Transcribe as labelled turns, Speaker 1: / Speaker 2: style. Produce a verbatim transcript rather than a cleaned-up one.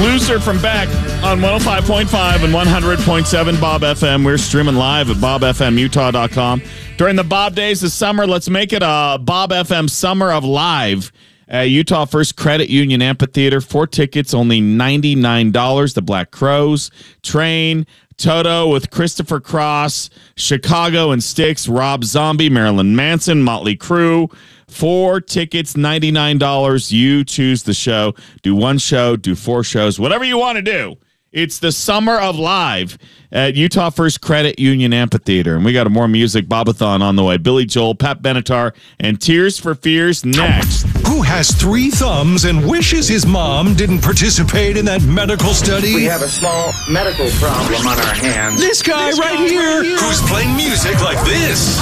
Speaker 1: Loser from Beck on one oh five point five and one hundred point seven Bob F M. We're streaming live at bob f m utah dot com. During the Bob Days of Summer, let's make it a Bob F M Summer of Live at Utah First Credit Union Amphitheater. Four tickets, only ninety-nine dollars. The Black Crowes, Train, Toto with Christopher Cross, Chicago and Styx, Rob Zombie, Marilyn Manson, Motley Crue. Four tickets, ninety-nine dollars. You choose the show. Do one show, do four shows, whatever you want to do. It's the Summer of Live at Utah First Credit Union Amphitheater. And we got a more music Bobathon on the way. Billy Joel, Pat Benatar, and Tears for Fears next.
Speaker 2: Who has three thumbs and wishes his mom didn't participate in that medical study?
Speaker 3: We have a small medical problem on our hands.
Speaker 2: This guy,
Speaker 3: This
Speaker 2: right,
Speaker 3: guy
Speaker 2: here.
Speaker 3: right here.
Speaker 2: Who's playing music like this?